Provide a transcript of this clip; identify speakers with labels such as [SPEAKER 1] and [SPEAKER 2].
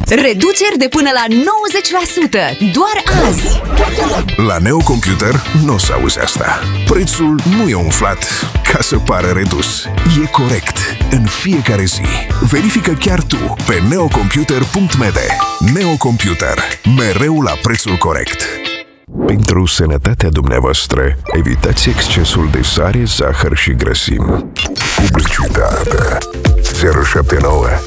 [SPEAKER 1] Reduceri de până la 90%, doar azi!
[SPEAKER 2] La Neo Computer nu o să auzi asta. Prețul nu e umflat ca să pară redus. E corect în fiecare zi. Verifică chiar tu pe neocomputer.md. Neo Computer. Mereu la prețul corect. Pentru sănătatea dumneavoastră, evitați excesul de sare, zahăr și grăsimi. Publicitate 079